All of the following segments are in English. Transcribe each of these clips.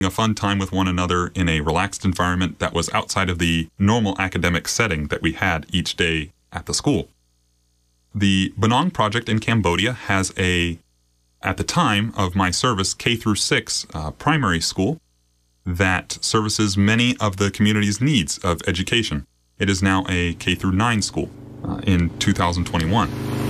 a fun time with one another in a relaxed environment that was outside of the normal academic setting that we had each day at the school. The Benong project in Cambodia has at the time of my service, K through 6 primary school that services many of the community's needs of education. It is now a K through 9 school in 2021.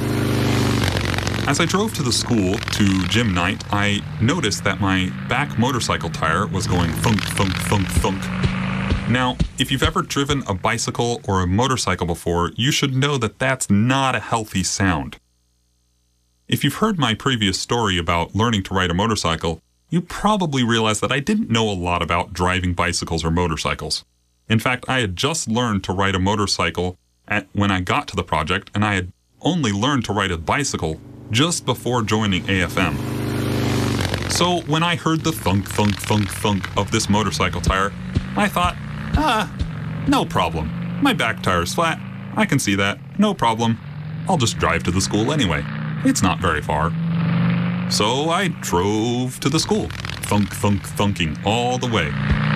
As I drove to the school to gym night, I noticed that my back motorcycle tire was going thunk, thunk, thunk, thunk. Now, if you've ever driven a bicycle or a motorcycle before, you should know that that's not a healthy sound. If you've heard my previous story about learning to ride a motorcycle, you probably realize that I didn't know a lot about driving bicycles or motorcycles. In fact, I had just learned to ride a motorcycle when I got to the project, and I had only learned to ride a bicycle just before joining AFM. So when I heard the thunk, thunk, thunk, thunk of this motorcycle tire, I thought, no problem. My back tire's flat. I can see that. No problem. I'll just drive to the school anyway. It's not very far. So I drove to the school, thunk, thunk, thunking all the way.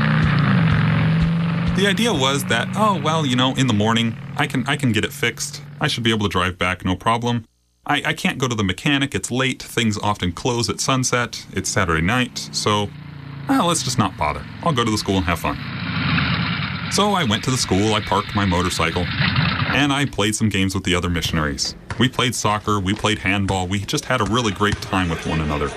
The idea was that, in the morning, I can get it fixed. I should be able to drive back, no problem. I can't go to the mechanic, it's late, things often close at sunset, it's Saturday night, so let's just not bother. I'll go to the school and have fun. So I went to the school, I parked my motorcycle, and I played some games with the other missionaries. We played soccer, we played handball, we just had a really great time with one another.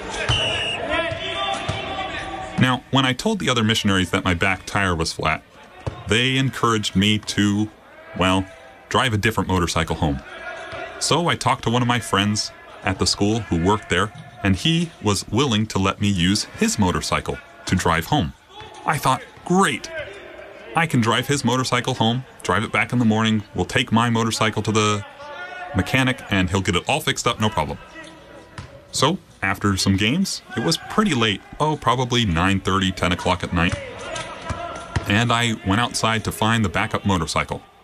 Now, when I told the other missionaries that my back tire was flat, they encouraged me to, drive a different motorcycle home. So I talked to one of my friends at the school who worked there, and he was willing to let me use his motorcycle to drive home. I thought, great! I can drive his motorcycle home, drive it back in the morning, we'll take my motorcycle to the mechanic, and he'll get it all fixed up, no problem. So, after some games, it was pretty late, probably 9:30, 10 o'clock at night, and I went outside to find the backup motorcycle.